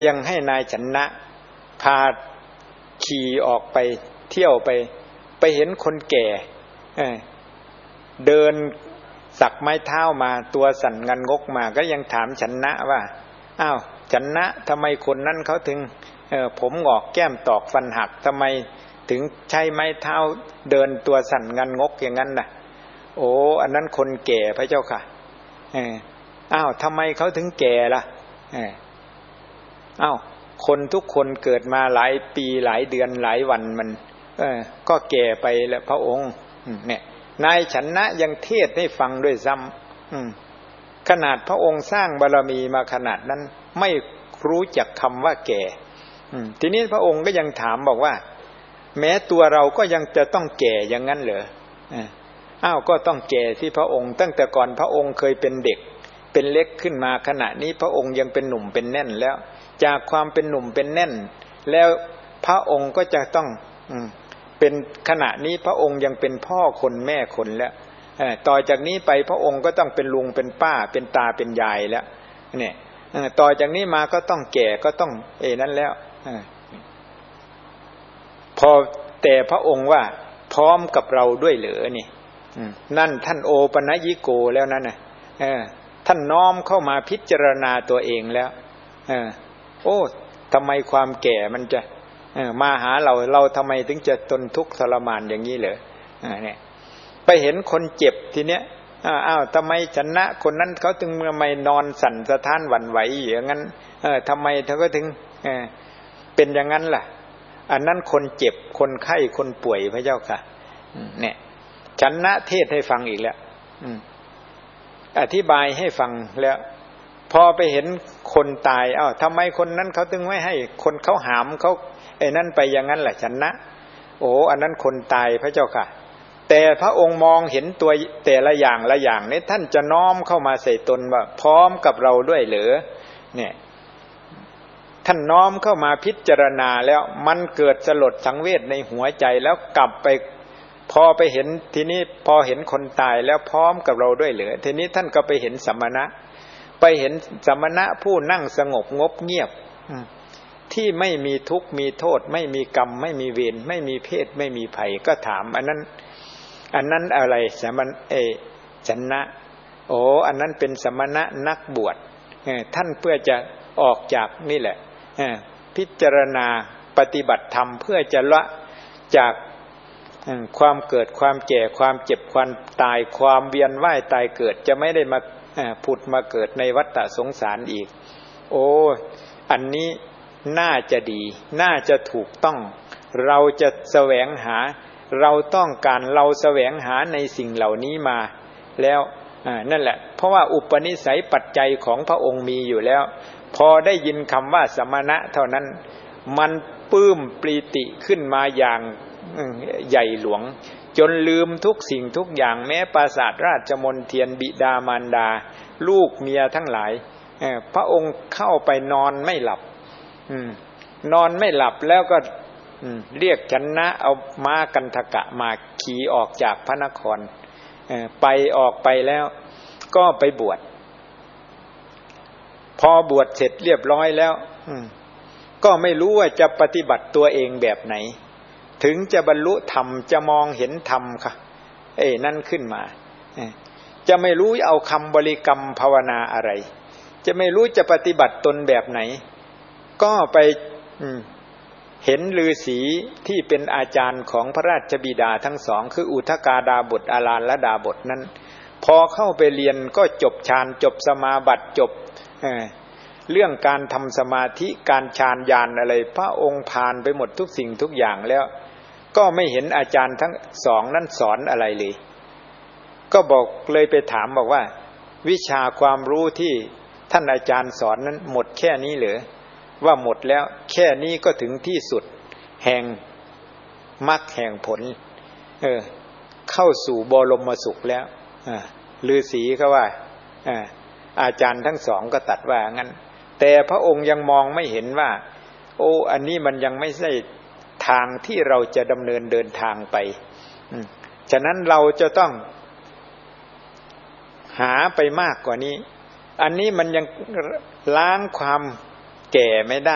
ยังให้นายชนะพาขี่ออกไปเที่ยวไปเห็นคนแก่เดินสักไม้เท้ามาตัวสั่นงันงกมาก็ยังถามชนะว่าอ้าวชนะทำไมคนนั้นเขาถึงผมงอกแก้มตอกฟันหักทำไมถึงใช้ไม้เท้าเดินตัวสั่นงันงกอย่างนั้นน่ะโอ้อันนั้นคนแก่พระเจ้าค่ะอ้าวทำไมเขาถึงแก่ล่ะอ้าวคนทุกคนเกิดมาหลายปีหลายเดือนหลายวันมันก็แก่ไปแล้วพระองค์เนี่ยนายชนะยังเทศให้ฟังด้วยซ้ำขนาดพระองค์สร้างบารมีมาขนาดนั้นไม่รู้จักคำว่าแก่ทีนี้พระองค์ก็ยังถามบอกว่าแม้ตัวเราก็ยังจะต้องแก่อย่างนั้นเหรออ้าวก็ต้องแก่ที่พระองค์ตั้งแต่ก่อนพระองค์เคยเป็นเด็กเป็นเล็กขึ้นมาขณะนี้พระองค์ยังเป็นหนุ่มเป็นแน่นแล้วจากความเป็นหนุ่มเป็นแน่นแล้วพระองค์ก็จะต้องเป็นขณะนี้พระองค์ยังเป็นพ่อคนแม่คนแล้วต่อจากนี้ไปพระองค์ก็ต้องเป็นลุงเป็นป้าเป็นตาเป็นยายแล้วเนี่ยต่อจากนี้มาก็ต้องแก่ก็ต้องนั้นแล้วพอแต่พระองค์ว่าพร้อมกับเราด้วยเหรอนี่นั่นท่านโอปนัญิโกแล้วนั่นน่ะท่านน้อมเข้ามาพิจารณาตัวเองแล้วโอ้ทำไมความแก่มันจะมาหาเราทำไมถึงจะทนทุกข์ทรมานอย่างนี้เหรอเนี่ยไปเห็นคนเจ็บทีเนี้ยอ้าวทำไมชนะคนนั้นเขาถึงทำไมนอนสั่นสะท้านหวั่นไหวอย่างนั้นทำไมเขาก็ถึงเป็นอย่างนั้นล่ะอันนั้นคนเจ็บคนไข้คนป่วยพระเจ้าค่ะเนี่ยชนะเทศให้ฟังอีกแล้วอธิบายให้ฟังแล้วพอไปเห็นคนตายอ้าวทำไมคนนั้นเขาถึงไม่ให้คนเขาหามเขานั่นไปอย่างนั้นแหละชนะโอ้อันนั้นคนตายพระเจ้าค่ะแต่พระองค์มองเห็นตัวแต่ละอย่างละอย่างนี้ท่านจะน้อมเข้ามาใส่ตนว่าพร้อมกับเราด้วยเหรอเนี่ยท่านน้อมเข้ามาพิจารณาแล้วมันเกิดสลดสังเวชในหัวใจแล้วกลับไปพอไปเห็นทีนี้พอเห็นคนตายแล้วพร้อมกับเราด้วยเหรอทีนี้ท่านก็ไปเห็นสมณะไปเห็นสมณะผู้นั่งสงบงบเงียบที่ไม่มีทุกข์มีโทษไม่มีกรรมไม่มีเวรไม่มีเพศไม่มีภัยก็ถามอันนั้นอะไรสมณชนะโอ้อันนั้นเป็นสมณะนักบวชท่านเพื่อจะออกจากนี่แหละพิจารณาปฏิบัติธรรมเพื่อจะละจากความเกิดความแก่ความเจ็บความตายความเวียนว่ายตายเกิดจะไม่ได้มาผุดมาเกิดในวัฏฏะสงสารอีกโอ้อันนี้น่าจะดีน่าจะถูกต้องเราจะแสวงหาเราต้องการเราแสวงหาในสิ่งเหล่านี้มาแล้วนั่นแหละเพราะว่าอุปนิสัยปัจจัยของพระองค์มีอยู่แล้วพอได้ยินคำว่าสมณะเท่านั้นมันปลื้มปรีติขึ้นมาอย่างใหญ่หลวงจนลืมทุกสิ่งทุกอย่างแม้ปราสาทราชมนเทียนบิดามารดาลูกเมียทั้งหลายพระองค์เข้าไปนอนไม่หลับนอนไม่หลับแล้วก็เรียกชนะเอาม้ากันทกะมาขี่ออกจากพระนครไปออกไปแล้วก็ไปบวชพอบวชเสร็จเรียบร้อยแล้วก็ไม่รู้ว่าจะปฏิบัติตัวเองแบบไหนถึงจะบรรลุธรรมจะมองเห็นธรรมค่ะนั่นขึ้นมาจะไม่รู้เอาคำบริกรรมภาวนาอะไรจะไม่รู้จะปฏิบัติตนแบบไหนก็ไปเห็นฤาษีที่เป็นอาจารย์ของพระราชบิดาทั้งสองคืออุทกาดาบทอาลาลดาบทนั้นพอเข้าไปเรียนก็จบฌานจบสมาบัติจบเรื่องการทำสมาธิการฌานญาณอะไรพระองค์ผ่านไปหมดทุกสิ่งทุกอย่างแล้วก็ไม่เห็นอาจารย์ทั้งสองนั้นสอนอะไรเลยก็บอกเลยไปถามบอกว่าวิชาความรู้ที่ท่านอาจารย์สอนนั้นหมดแค่นี้เหรอว่าหมดแล้วแค่นี้ก็ถึงที่สุดแห่งมรรคแห่งผลเข้าสู่บรมสุขแล้วฤาษีเขาว่าอาจารย์ทั้งสองก็ตัดว่างั้นแต่พระองค์ยังมองไม่เห็นว่าโอ้อันนี้มันยังไม่ใช่ทางที่เราจะดำเนินเดินทางไปฉะนั้นเราจะต้องหาไปมากกว่านี้อันนี้มันยังล้างความแก่ไม่ได้